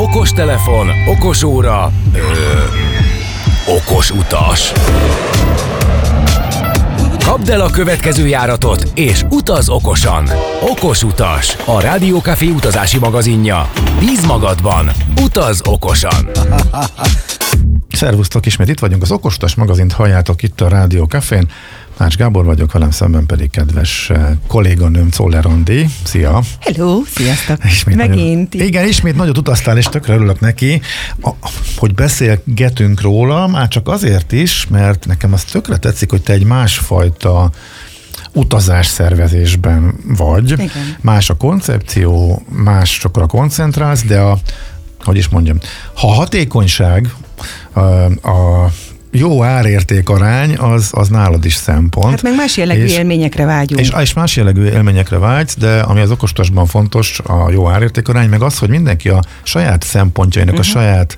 Okostelefon, okosóra, okos utas. Kapd el a következő járatot, és utaz okosan. Okos utas, a Rádió Café utazási magazinja. Bíz magadban, utaz okosan. Szervusztok, ismét itt vagyunk, az Okos Utas magazint halljátok itt a Rádió Cafén. Nács Gábor vagyok, velem szemben pedig kedves kolléganőm, Czoller Andi. Szia! Hello, sziasztok! Megint. Igen, ismét nagyot utaztál, és tökre örülök neki, hogy beszélgetünk róla, már csak azért is, mert nekem az tökre tetszik, hogy te egy másfajta utazás szervezésben vagy. Igen. Más a koncepció, másokra koncentrálsz, de ha hatékonyság, a jó árérték arány, az nálad is szempont. Hát meg más jellegű élményekre vágyunk. És más jellegű élményekre vágysz, de ami az okostasban fontos, a jó árérték arány, meg az, hogy mindenki a saját szempontjainak, a saját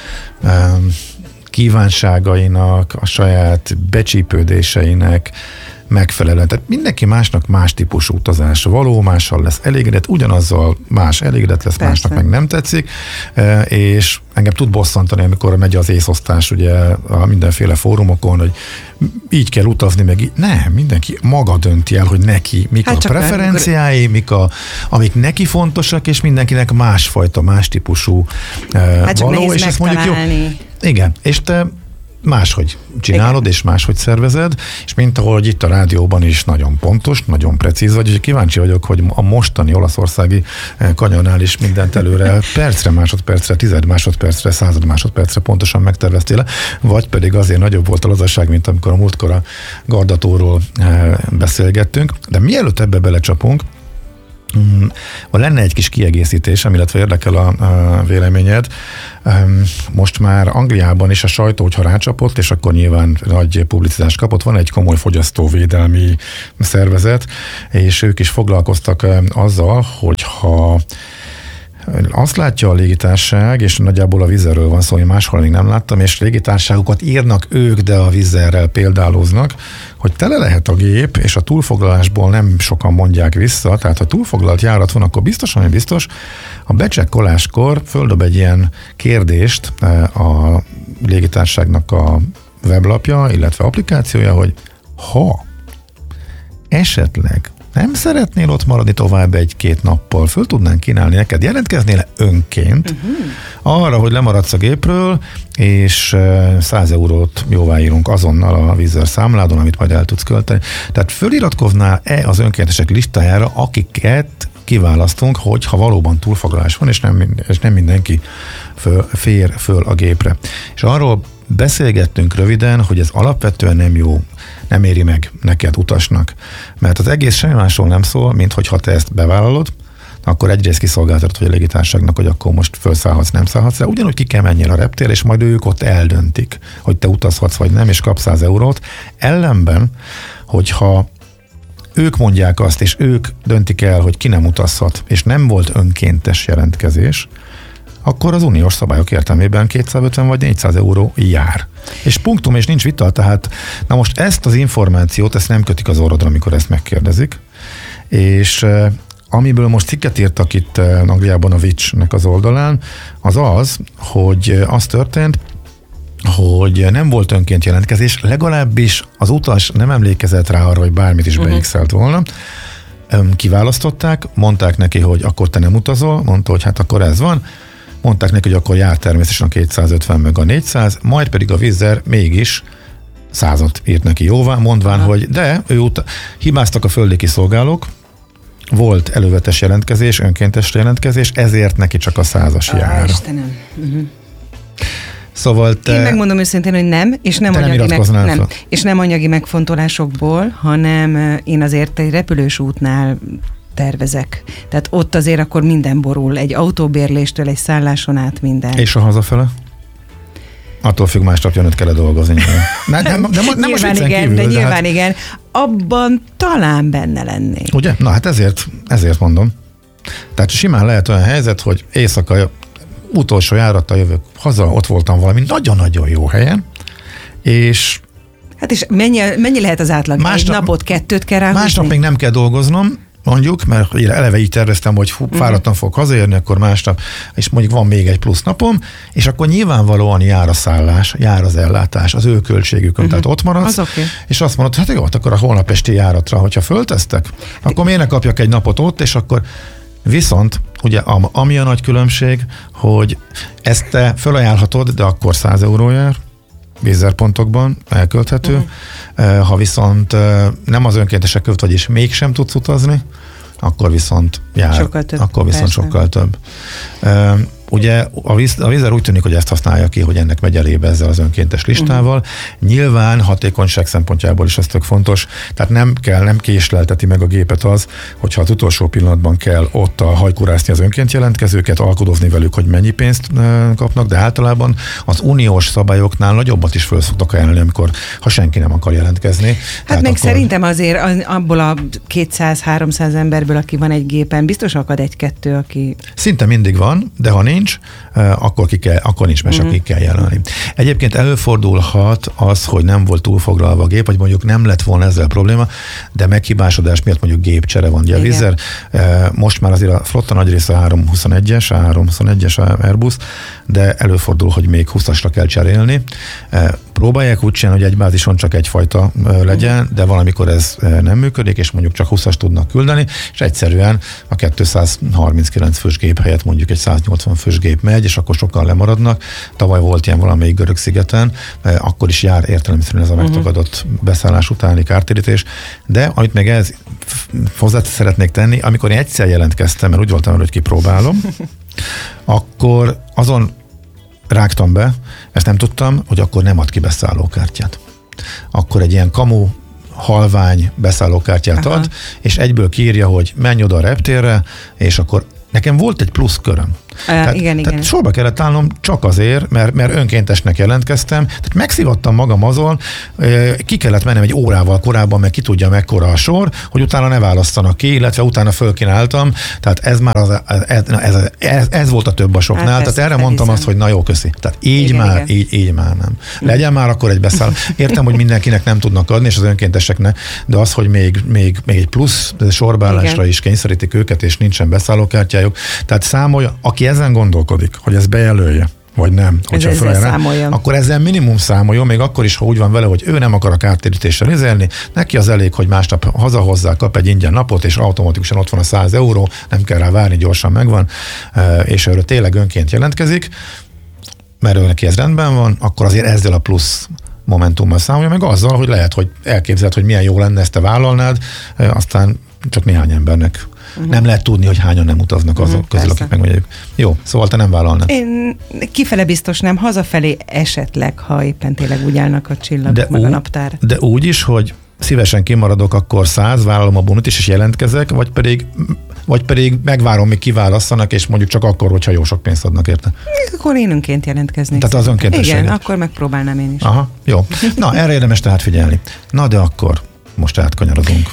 kívánságainak, a saját becsípődéseinek megfelelően. Tehát mindenki másnak más típusú utazás való, mással lesz elégedett, ugyanazzal más elégedett lesz, persze. Másnak meg nem tetszik, és engem tud bosszantani, amikor megy az észosztás ugye a mindenféle fórumokon, hogy így kell utazni, meg így. Nem, mindenki maga dönti el, hogy neki mik a preferenciái, amik neki fontosak, és mindenkinek másfajta, más típusú való, és ezt mondjuk jó. Igen, és te máshogy csinálod, igen. És máshogy szervezed, és mint ahogy itt a rádióban is nagyon pontos, nagyon precíz vagy, és kíváncsi vagyok, hogy a mostani olaszországi kanyarnál is mindent előre percre, másodpercre, 10 másodpercre, 100 másodpercre pontosan megterveztél, vagy pedig azért nagyobb volt a lazaság, mint amikor a múltkor a Gardatóról beszélgettünk, de mielőtt ebbe belecsapunk, lenne egy kis kiegészítés, illetve érdekel a véleményed. Most már Angliában is a sajtó, hogyha rácsapott, és akkor nyilván nagy publicitást kapott, van egy komoly fogyasztóvédelmi szervezet, és ők is foglalkoztak azzal, hogyha azt látja a légitársaság, és nagyjából a Wizzairről van szó, hogy máshol még nem láttam, és légitársaságokat írnak ők, de a Wizzairrel példáloznak, hogy tele lehet a gép, és a túlfoglalásból nem sokan mondják vissza, tehát ha túlfoglalt járat van, akkor biztosan, biztos, a becsekkoláskor földob egy ilyen kérdést a légitársaságnak a weblapja, illetve applikációja, hogy ha esetleg nem szeretnél ott maradni tovább 1-2 nappal, föl tudnánk kínálni neked, jelentkeznél önként arra, hogy lemaradsz a gépről, és 100 eurót jóváírunk azonnal a Wizzair számládon, amit majd el tudsz költeni. Tehát föliratkoznál-e az önkéntesek listájára, akiket kiválasztunk, hogyha valóban túlfoglalás van, és nem mindenki fér föl a gépre. És arról beszélgettünk röviden, hogy ez alapvetően nem jó, nem éri meg neked utasnak. Mert az egész semmi másról nem szól, mint hogyha te ezt bevállalod, akkor egyrészt kiszolgáltatod, hogy a légitársaságnak, hogy akkor most felszállhatsz, nem szállhatsz rá. Ugyanúgy ki kell menjél a reptér, és majd ők ott eldöntik, hogy te utazhatsz vagy nem, és kapsz 100 eurót. Ellenben, hogyha ők mondják azt, és ők döntik el, hogy ki nem utazhat, és nem volt önkéntes jelentkezés, akkor az uniós szabályok értelmében 250 vagy 400 euró jár. És punktum, és nincs vita, tehát na most ezt az információt, ezt nem kötik az orrodra, amikor ezt megkérdezik, és amiből most cikket írtak itt Angliában a Which-nek az oldalán, az, hogy az történt, hogy nem volt önként jelentkezés, legalábbis az utas nem emlékezett rá arra, hogy bármit is beixelt volna. Kiválasztották, mondták neki, hogy akkor te nem utazol, mondta, hogy hát akkor ez van, mondták neki, hogy akkor jár természetesen a 250 meg a 400, majd pedig a Wizzair mégis 100-at írt neki jóvá, mondván, hogy de hibáztak a földi szolgálók, volt előzetes jelentkezés, önkéntes jelentkezés, ezért neki csak a 100-as jár. Istenem. Szóval én megmondom őszintén, hogy nem, és nem anyagi megfontolásokból, hanem én azért egy repülős útnál tervezek. Tehát ott azért akkor minden borul, egy autóbérléstől, egy szálláson át minden. És a hazafele? Attól függ, másnap jönöd kell dolgozni. Nem nyilván igen, de nyilván igen. Abban talán benne lennék. Ugye? Na hát ezért mondom. Tehát simán lehet olyan helyzet, hogy éjszaka utolsó járattal jövök haza, ott voltam valami nagyon-nagyon jó helyen, és hát és mennyi lehet az átlag? Egy napot, 2 kell ráhúzni? Másnap még nem kell dolgoznom, mondjuk, mert eleve így terveztem, hogy fáradtan fog hazaérni, akkor másnap, és mondjuk van még egy plusz napom, és akkor nyilvánvalóan jár a szállás, jár az ellátás, az ő költségükön, tehát ott maradsz, és azt mondod, hát jó, akkor a holnap esti járatra, hogyha föltesztek, akkor miért ne kapjak egy napot ott, és akkor viszont, ugye ami a nagy különbség, hogy ezt te fölajánlhatod, de akkor 100 euró jár, vízerpontokban elkölthető. Ha viszont nem az önkéntesek költ, vagyis mégsem tudsz utazni, akkor viszont jár. Sokkal több. Akkor viszont sokkal több. Ugye a vízer úgy tűnik, hogy ezt használja ki, hogy ennek megy elébe ezzel az önkéntes listával. Nyilván hatékonyság szempontjából is ez tök fontos, tehát nem késlelteti meg a gépet az, hogyha az utolsó pillanatban kell ott hajkurászni az önként jelentkezőket, alkudozni velük, hogy mennyi pénzt kapnak, de általában az uniós szabályoknál nagyobbat is föl szoktak ajánlani, amikor ha senki nem akar jelentkezni. Hát tehát meg akkor... szerintem azért abból a 200-300 emberből, aki van egy gépen, biztos akad egy-kettő, aki... Szinte mindig van, de ha nincs, akkor nincs mese, ki kell jelölni. Egyébként előfordulhat az, hogy nem volt túlfoglalva a gép, vagy mondjuk nem lett volna ezzel probléma, de meghibásodás miatt mondjuk gépcsere van. Ugye a Wizz Air, most már azért a flotta nagy része A321-es Airbus, de előfordul, hogy még 20-asra kell cserélni. Próbálják úgy csinálni, hogy egy bázison csak egyfajta legyen, de valamikor ez nem működik, és mondjuk csak 20-as tudnak küldeni, és egyszerűen a 239 fős gép helyett mondjuk egy 180 fős gép megy, és akkor sokan lemaradnak. Tavaly volt ilyen valamelyik görög szigeten, akkor is jár értelemszerűen ez a megtagadott beszállás utáni kártérítés, de amit még ez hozzá szeretnék tenni, amikor én egyszer jelentkeztem, mert úgy voltam, hogy kipróbálom, akkor azon rágtam be, ezt nem tudtam, hogy akkor nem ad ki beszállókártyát. Akkor egy ilyen kamu halvány beszállókártyát ad, és egyből kiírja, hogy menj oda a reptérre, és akkor nekem volt egy plusz köröm. Tehát sorba kellett állnom csak azért, mert önkéntesnek jelentkeztem, tehát megszívattam magam azon, ki kellett mennem egy órával korábban, meg ki tudja mekkora a sor, hogy utána ne választanak ki, illetve utána fölkínáltam, tehát ez már ez volt a több a soknál, hát tehát erre mondtam azt, hogy na jó, köszi. Tehát így már nem. Legyen már akkor egy beszálló. Értem, hogy mindenkinek nem tudnak adni, és az önkénteseknek, de az, hogy még egy plusz sorbálásra is kényszerítik őket, és nincsen beszállókártyájuk. Tehát számolja, aki ezen gondolkodik, hogy ezt bejelölje, vagy nem, hogyha felajánlja, akkor ezzel minimum számoljon, még akkor is, ha úgy van vele, hogy ő nem akar a kártérítéssel izélni, neki az elég, hogy másnap hazahozzá, kap egy ingyen napot, és automatikusan ott van a 100 euró, nem kell rá várni, gyorsan megvan, és őről tényleg önként jelentkezik, mert ő neki ez rendben van, akkor azért ezzel a plusz momentummal számolja, meg azzal, hogy lehet, hogy elképzeled, hogy milyen jó lenne, ezt te vállalnád, aztán csak néhány embernek nem lehet tudni, hogy hányan nem utaznak azok közül, akik megmegyek. Jó, szóval te nem vállalnád. Én kifele biztos nem, hazafelé esetleg, ha éppen tényleg úgy állnak a csillagok, meg a naptár. De úgy is, hogy szívesen kimaradok, akkor 100, vállalom a bonut is, és jelentkezek, vagy pedig megvárom, míg kiválasszanak, és mondjuk csak akkor, hogyha jó sok pénzt adnak érte. Akkor én önként jelentkeznék. Tehát az önkéntességet. Igen, akkor megpróbálnám én is. Aha, jó. Na, erre érdemes tehát figyelni. Na, de akkor most átkanyarodunk.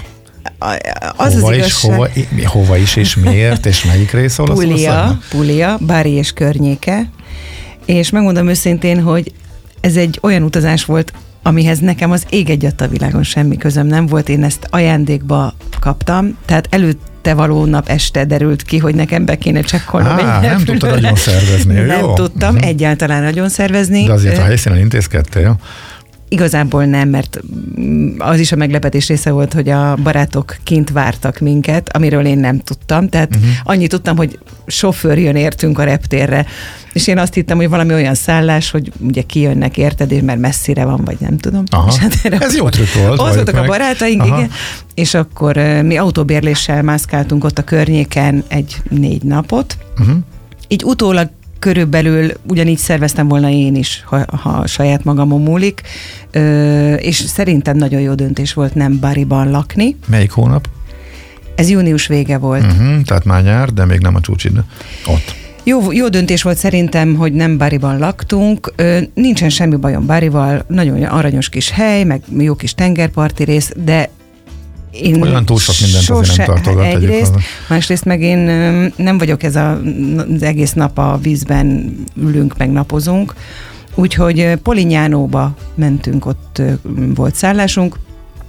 Hova is, és miért, és melyik rész Olaszországnak? Puglia, Bari és környéke. És megmondom őszintén, hogy ez egy olyan utazás volt, amihez nekem az ég egyatt a világon semmi közöm nem volt. Én ezt ajándékba kaptam, tehát előtte való nap este derült ki, hogy nekem be kéne csekkolnom. Nem tudtad nagyon szervezni, jó? Nem tudtam egyáltalán nagyon szervezni. De azért a helyszínen intézkedtél. Igazából nem, mert az is a meglepetés része volt, hogy a barátok kint vártak minket, amiről én nem tudtam. Tehát annyit tudtam, hogy sofőr jön értünk a reptérre, és én azt hittem, hogy valami olyan szállás, hogy ugye kijönnek érted, mert messzire van, vagy nem tudom. És hát ez jó trükk volt. Ott voltak a barátaink, igen, és akkor mi autóbérléssel mászkáltunk ott a környéken egy 4 napot. Így utólag körülbelül ugyanígy szerveztem volna én is, ha saját magamon múlik, és szerintem nagyon jó döntés volt nem Bariban lakni. Melyik hónap? Ez június vége volt. Tehát már nyár, de még nem a csúcsidő. Ott. Jó döntés volt szerintem, hogy nem Bariban laktunk. Nincsen semmi bajom Barival, nagyon aranyos kis hely, meg jó kis tengerparti rész, de én olyan túl sok mindent azért nem tartogat egyrészt, másrészt meg én nem vagyok az egész nap a vízben ülünk, meg napozunk, úgyhogy Polignánóba mentünk, ott volt szállásunk,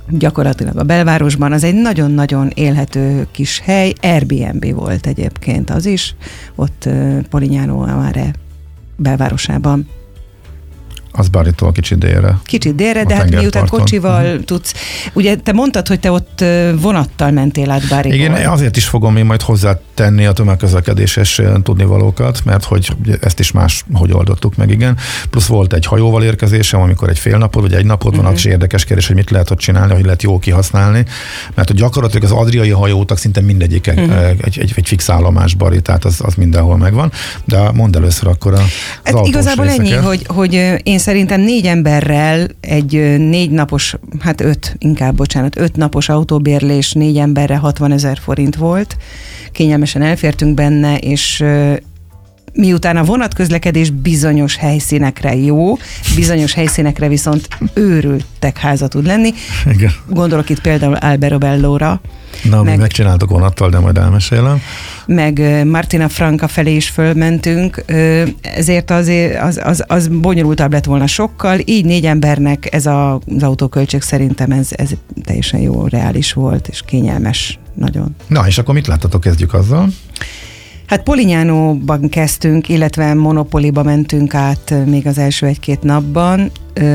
gyakorlatilag a belvárosban. Az egy nagyon-nagyon élhető kis hely, Airbnb volt egyébként az is, ott Polignano Amare belvárosában. Az Baritól kicsit délre. Kicsit délre, de hát miután kocsival tudsz. Ugye te mondtad, hogy te ott vonattal mentél át Bariból. Igen, azért is fogom én majd hozzátenni a tömegközlekedéses tudnivalókat, mert hogy ezt is más, hogy oldottuk meg, igen. Plusz volt egy hajóval érkezésem, amikor egy fél napod, vagy egy napod van, az is érdekes kérdés, hogy mit lehet ott csinálni, hogy lehet jól kihasználni, mert hogy gyakorlatilag az adriai hajóutak szinte mindegyik egy fix állomás Bari, tehát az mindenhol megvan. De mondd először akkor az autós igazából részeket. ennyi, hogy én szerintem 4 emberrel egy 4 napos, 5 napos autóbérlés 4 emberre 60 000 forint volt. Kényelmesen elfértünk benne, és miután a vonatközlekedés bizonyos helyszínekre jó, bizonyos helyszínekre viszont őrültek háza tud lenni. Igen. Gondolok itt például Alberobellóra. Na, mi megcsináltuk vonattal, de majd elmesélem. Meg Martina Franca felé is fölmentünk, ezért az bonyolultabb lett volna sokkal, így 4 embernek ez az autóköltség szerintem ez teljesen jó, reális volt, és kényelmes nagyon. Na, és akkor mit láttatok, kezdjük azzal? Hát Polignánóban kezdtünk, illetve Monopoliba mentünk át még az első 1-2 napban.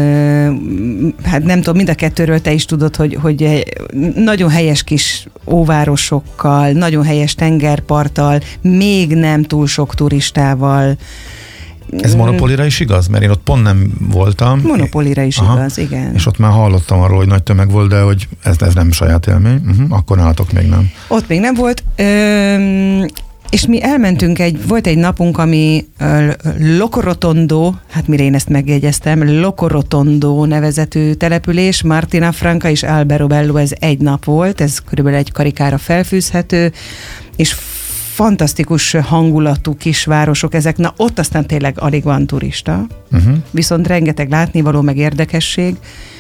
Hát nem tudom, mind a kettőről te is tudod, hogy nagyon helyes kis óvárosokkal, nagyon helyes tengerparttal, még nem túl sok turistával. Ez Monopolira is igaz? Mert én ott pont nem voltam. Monopolira is igaz, igen. És ott már hallottam arról, hogy nagy tömeg volt, de hogy ez nem saját élmény. Akkor nálatok még nem. Ott még nem volt. És mi elmentünk, volt egy napunk, ami Locorotondo, hát mire én ezt megjegyeztem, Locorotondo nevezetű település, Martina Franca és Alberobello, ez egy nap volt, ez körülbelül egy karikára felfűzhető, és fantasztikus hangulatú kisvárosok ezek, na ott aztán tényleg alig van turista, viszont rengeteg látnivaló, meg érdekesség,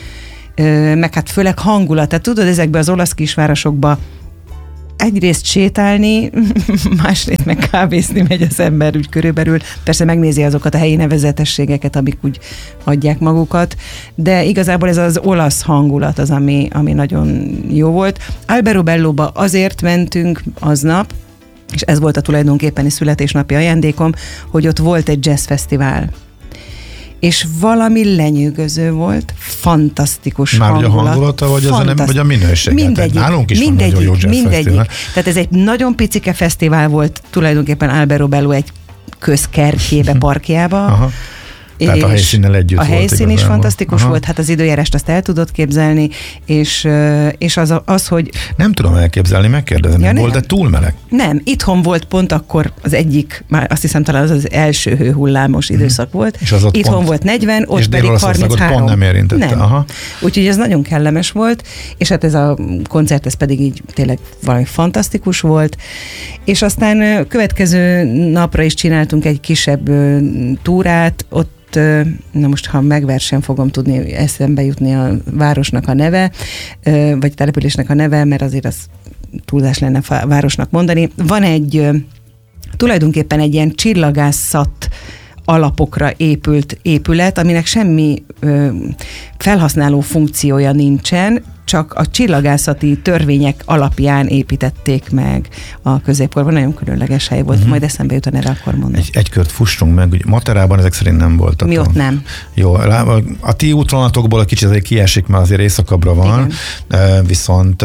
meg hát főleg hangulat, tehát tudod, ezekben az olasz kisvárosokban egyrészt sétálni, másrészt meg kávézni megy az ember úgy körülbelül. Persze megnézi azokat a helyi nevezetességeket, amik úgy adják magukat, de igazából ez az olasz hangulat az, ami nagyon jó volt. Alberobellóba azért mentünk aznap, és ez volt a tulajdonképpeni születésnapi ajándékom, hogy ott volt egy jazzfesztivál. És valami lenyűgöző volt, fantasztikus hangulat. Már a hangulata, vagy a minőség? Nálunk is van nagyon jó jazzfesztivál. Tehát ez egy nagyon picike fesztivál volt, tulajdonképpen Alberobello egy közkertjébe, parkjába. Aha. Tehát a helyszínnel együtt a volt. A helyszín is fantasztikus volt, hát az időjárást azt el tudod képzelni, és az, hogy... Nem tudom elképzelni, megkérdezem, volt-e túl meleg? Nem, itthon volt pont akkor az egyik, már azt hiszem talán az első hőhullámos időszak volt. És az itthon pont, volt 40, ott és pedig 33. Pont nem érintette. Nem. Aha. Úgyhogy ez nagyon kellemes volt, és hát ez a koncert, ez pedig így tényleg valami fantasztikus volt, és aztán következő napra is csináltunk egy kisebb túrát, ott na most, ha megversen fogom tudni eszembe jutni a városnak a neve, vagy településnek a neve, mert azért az túlzás lenne városnak mondani. Van tulajdonképpen egy ilyen csillagászat alapokra épült épület, aminek semmi felhasználó funkciója nincsen, csak a csillagászati törvények alapján építették meg a középkorban. Nagyon különleges hely volt, majd eszembe jut a neve, akkor mondom. Egy kört fussunk meg, ugye Materában ezek szerint nem voltak. Mi ott nem. Jó, a ti útvonatokból egy kicsit azért kiesik, mert azért északabbra van, viszont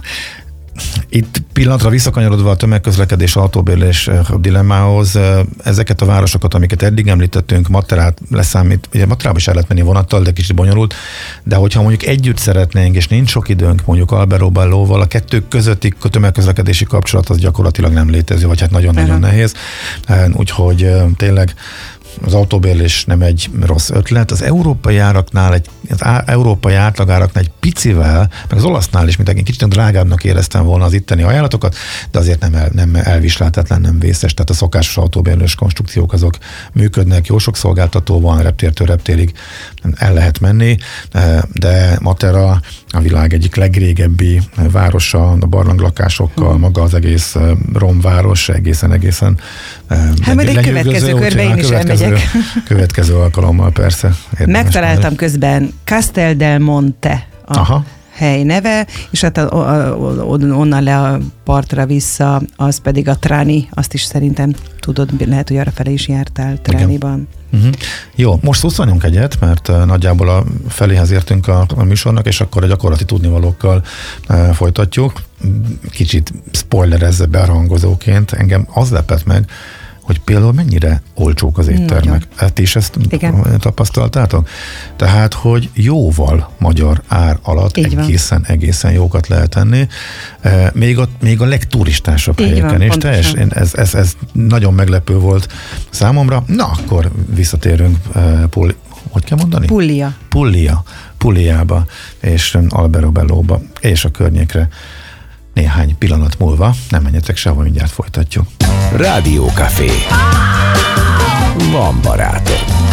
itt pillanatra visszakanyarodva a tömegközlekedés, autóbérlés dilemmához, ezeket a városokat, amiket eddig említettünk, Materát leszámít, ugye Materába is el lehet menni vonattal, de kicsit bonyolult, de hogyha mondjuk együtt szeretnénk, és nincs sok időnk mondjuk Alberobellóval, a kettő közötti tömegközlekedési kapcsolat az gyakorlatilag nem létező, vagy hát nagyon-nagyon nehéz. Úgyhogy tényleg az autóbérlés nem egy rossz ötlet. Az európai áraknál, az európai átlagáraknál egy picivel, meg az olasznál is, mint egy kicsit drágábbnak éreztem volna az itteni ajánlatokat, de azért nem elviselhetetlen, nem vészes. Tehát a szokásos autóbérlés konstrukciók azok működnek, jó sok szolgáltató van, reptértől reptérig el lehet menni, de Matera a világ egyik legrégebbi városa, a barlanglakásokkal, maga az egész romváros, egészen hát majd egy következő körbe én is elmegyek. Következő alkalommal persze. Megtaláltam közben Castel del Monte hely neve, és hát onnan le a partra vissza, az pedig a Trani, azt is szerintem tudod, lehet, hogy arra fele is jártál Traniban. Jó, most szusszanjunk egyet, mert nagyjából a feléhez értünk a műsornak, és akkor a gyakorlati tudnivalókkal folytatjuk. Kicsit spoilerezze berhangozóként, engem az lepett meg, hogy például mennyire olcsók az éttermek. Ti is ezt tapasztaltátok? Tehát, hogy jóval magyar ár alatt egészen jókat lehet enni, még a legturistásabb helyeken is. Ez nagyon meglepő volt számomra. Na, akkor visszatérünk hogy kell mondani? Pulliába és Alberobellóba és a környékre. Néhány pillanat múlva, nem menjetek sehova, mindjárt folytatjuk. Rádiókafé. Van barátom.